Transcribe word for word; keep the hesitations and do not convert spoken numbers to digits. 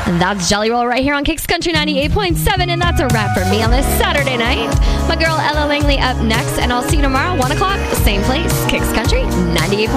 That's Jelly Roll right here on Kicks Country ninety-eight point seven, and that's a wrap for me on this Saturday night. My girl Ella Langley up next, and I'll see you tomorrow, one o'clock, same place, Kicks Country ninety-eight point seven.